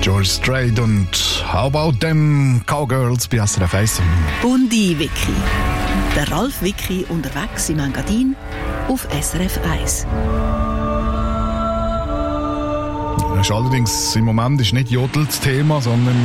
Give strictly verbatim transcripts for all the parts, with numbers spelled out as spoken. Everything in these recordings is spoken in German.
George Strait und How About Them Cowgirls bei S R F eins. Bundi Wiki. Der Ralf Wiki unterwegs im Engadin auf S R F eins. Das ist allerdings im Moment ist nicht Jodel das Thema, sondern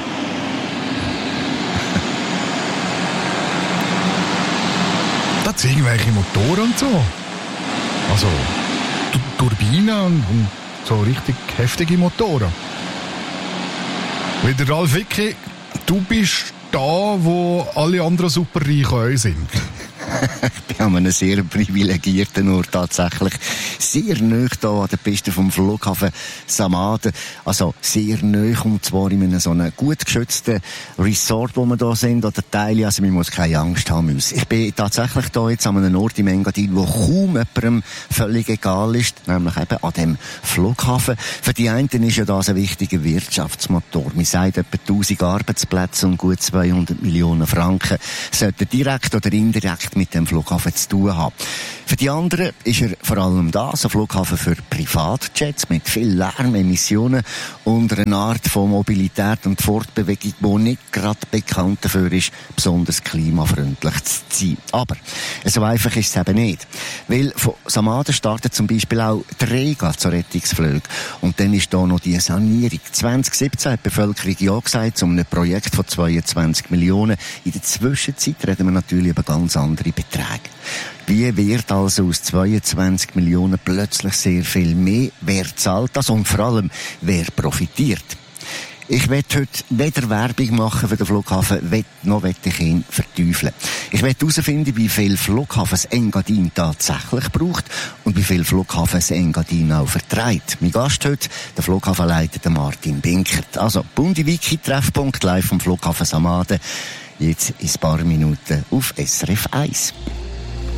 da sind irgendwelche Motoren und so. Also T- Turbinen und, und so richtig heftige Motoren. Wie der Ralf Wiki, du bist da, wo alle anderen Superreichen sind. Ich bin an einem sehr privilegierten Ort tatsächlich. Sehr nahe da an der Piste vom Flughafen Samaden. Also sehr nahe, und zwar in einem so einem gut geschützten Resort, wo wir da sind, oder Teile. Also man muss keine Angst haben müssen. Ich bin tatsächlich da jetzt an einem Ort im Engadin, wo kaum jemandem völlig egal ist, nämlich eben an dem Flughafen. Für die einen ist ja das ein wichtiger Wirtschaftsmotor. Man sagt, etwa tausend Arbeitsplätze und gut zweihundert Millionen Franken sollten direkt oder indirekt mit dem Flughafen zu tun haben. Für die anderen ist er vor allem das, ein Flughafen für Privatjets mit viel Lärm, Emissionen und einer Art von Mobilität und Fortbewegung, die nicht gerade bekannt dafür ist, besonders klimafreundlich zu sein. Aber so einfach ist es eben nicht. Weil von Samaden starten zum Beispiel auch drei zu Rettungsflüge. Und dann ist da noch die Sanierung. zwanzig siebzehn hat die Bevölkerung ja gesagt, um ein Projekt von zweiundzwanzig Millionen. In der Zwischenzeit reden wir natürlich über ganz andere Beträge. Wie wird also aus zweiundzwanzig Millionen plötzlich sehr viel mehr? Wer zahlt das? Und vor allem, wer profitiert? Ich werde heute weder Werbung machen für den Flughafen, noch werde ich ihn verteufeln. Ich werde herausfinden, wie viel Flughafen das Engadin tatsächlich braucht und wie viel Flughafen das Engadin auch vertreibt. Mein Gast heute, der Flughafenleiter Martin Binkert. Also, Bundi Wiki, Treffpunkt live vom Flughafen Samaden. Jetzt in ein paar Minuten auf S R F eins.